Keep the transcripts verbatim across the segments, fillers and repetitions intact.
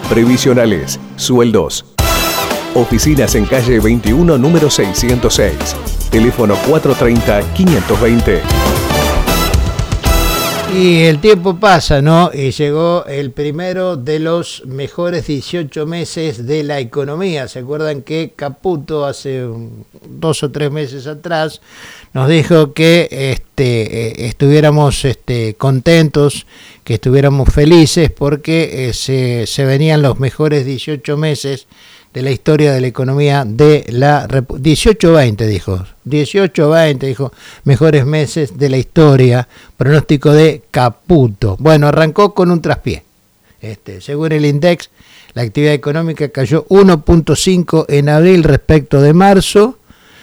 previsionales, sueldos. Oficinas en calle veintiuno, número seiscientos seis. Teléfono cuatro tres cero, cinco dos cero. Y el tiempo pasa, ¿no? Y llegó el primero de los mejores dieciocho meses de la economía. ¿Se acuerdan que Caputo hace dos o tres meses atrás nos dijo que este, eh, estuviéramos este, contentos, que estuviéramos felices porque eh, se, se venían los mejores dieciocho meses de la historia de la economía de la República? dieciocho veinte dijo, dieciocho veinte dijo, mejores meses de la historia, pronóstico de Caputo. Bueno, arrancó con un traspié. Este, según el INDEX, la actividad económica cayó uno punto cinco en abril respecto de marzo.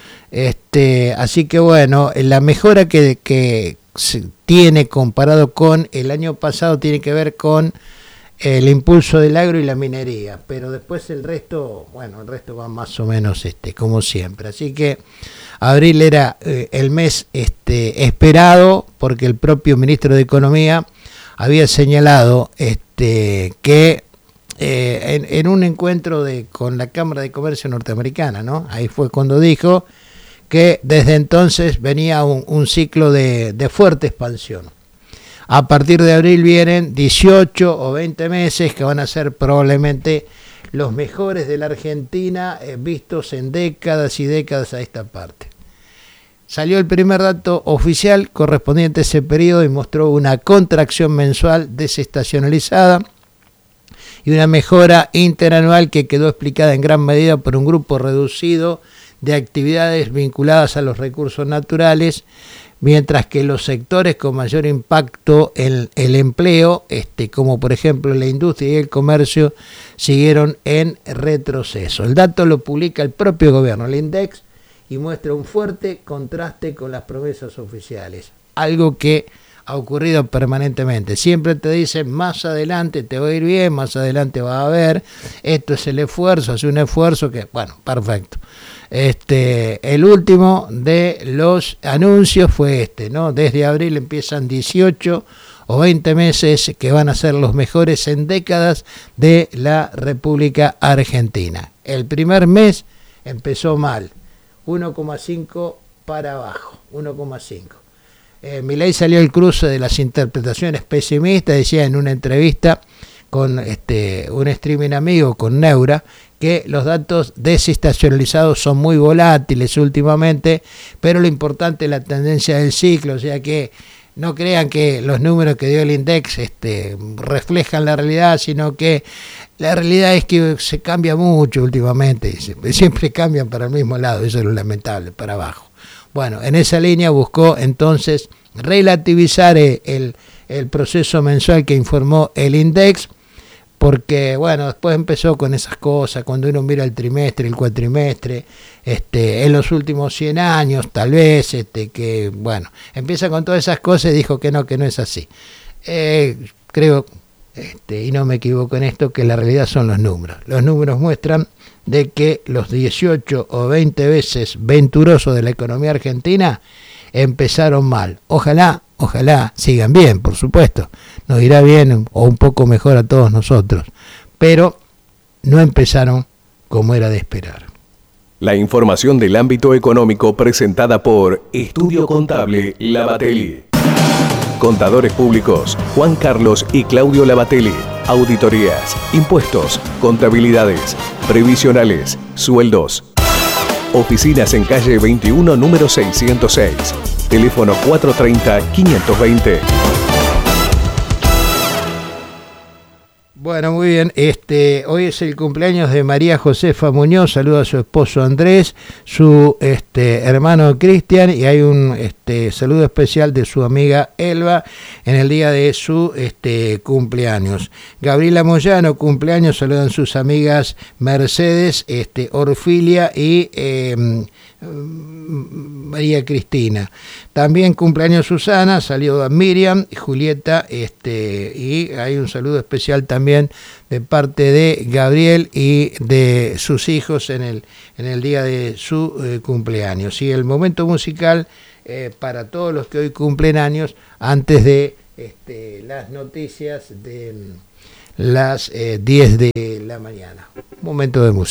Este, así que bueno, la mejora que, que se tiene comparado con el año pasado tiene que ver con el impulso del agro y la minería, pero después el resto, bueno, el resto va más o menos este, como siempre. Así que abril era eh, el mes este, esperado, porque el propio ministro de Economía había señalado este, que eh, en, en un encuentro de, con la Cámara de Comercio norteamericana, ¿no? Ahí fue cuando dijo que desde entonces venía un, un ciclo de, de fuerte expansión. A partir de abril vienen dieciocho o veinte meses que van a ser probablemente los mejores de la Argentina eh, vistos en décadas y décadas a esta parte. Salió el primer dato oficial correspondiente a ese periodo y mostró una contracción mensual desestacionalizada y una mejora interanual que quedó explicada en gran medida por un grupo reducido de actividades vinculadas a los recursos naturales, mientras que los sectores con mayor impacto en el empleo, este, como por ejemplo la industria y el comercio, siguieron en retroceso. El dato lo publica el propio gobierno, el INDEX, y muestra un fuerte contraste con las promesas oficiales, algo que ha ocurrido permanentemente. Siempre te dicen, más adelante te va a ir bien, más adelante va a haber, esto es el esfuerzo, hace un esfuerzo que, bueno, perfecto. Este, el último de los anuncios fue este, ¿no? Desde abril empiezan dieciocho o veinte meses que van a ser los mejores en décadas de la República Argentina. El primer mes empezó mal, uno coma cinco para abajo, uno coma cinco. Eh, Milei salió el cruce de las interpretaciones pesimistas, decía en una entrevista con este, un streaming amigo, con Neura, que los datos desestacionalizados son muy volátiles últimamente, pero lo importante es la tendencia del ciclo, o sea que no crean que los números que dio el INDEX este, reflejan la realidad, sino que la realidad es que se cambia mucho últimamente, siempre cambian para el mismo lado, eso es lo lamentable, para abajo. Bueno, en esa línea buscó entonces relativizar el, el proceso mensual que informó el INDEX, porque bueno, después empezó con esas cosas, cuando uno mira el trimestre, el cuatrimestre, este, en los últimos cien años, tal vez, este, que bueno, empieza con todas esas cosas y dijo que no, que no es así. Eh, creo, este, y no me equivoco en esto, que la realidad son los números. Los números muestran de que los dieciocho o veinte veces venturosos de la economía argentina empezaron mal. Ojalá, ojalá sigan bien, por supuesto. Nos irá bien o un poco mejor a todos nosotros. Pero no empezaron como era de esperar. La información del ámbito económico presentada por Estudio Contable Lavatelli. Contadores públicos Juan Carlos y Claudio Lavatelli. Auditorías, impuestos, contabilidades, previsionales, sueldos. Oficinas en calle veintiuno, número seiscientos seis. Teléfono cuatro tres cero, cinco dos cero. Bueno, muy bien. Este, hoy es el cumpleaños de María Josefa Muñoz. Saluda a su esposo Andrés, su este, hermano Cristian, y hay un este, saludo especial de su amiga Elba en el día de su este, cumpleaños. Gabriela Moyano, cumpleaños, saludan sus amigas Mercedes, este, Orfilia y eh, María Cristina. También cumpleaños Susana, salió a Miriam y Julieta, este, y hay un saludo especial también de parte de Gabriel y de sus hijos en el, en el día de su eh, cumpleaños. Y el momento musical eh, para todos los que hoy cumplen años, antes de este, las noticias de las eh, diez de la mañana. Momento de música.